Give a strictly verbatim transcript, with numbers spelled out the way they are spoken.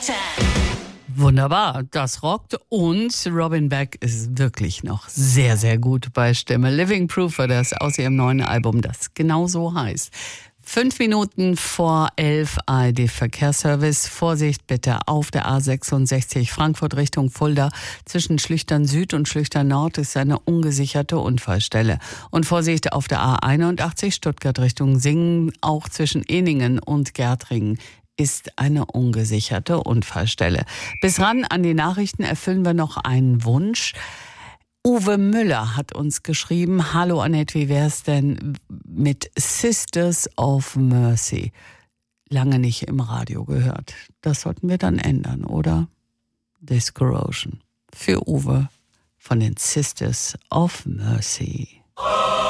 Wunderbar, das rockt und Robin Beck ist wirklich noch sehr, sehr gut bei Stimme. Living Proof war das aus ihrem neuen Album, das genau so heißt. Fünf Minuten vor elf, A R D-Verkehrsservice. Vorsicht bitte auf der A sechsundsechzig Frankfurt Richtung Fulda. Zwischen Schlüchtern Süd und Schlüchtern Nord ist eine ungesicherte Unfallstelle. Und Vorsicht auf der A einundachtzig Stuttgart Richtung Singen. Auch zwischen Ehningen und Gärtringen ist eine ungesicherte Unfallstelle. Bis ran an die Nachrichten erfüllen wir noch einen Wunsch. Uwe Müller hat uns geschrieben, hallo Annette, wie wär's denn mit Sisters of Mercy? Lange nicht im Radio gehört. Das sollten wir dann ändern, oder? Discorrosion. Für Uwe von den Sisters of Mercy.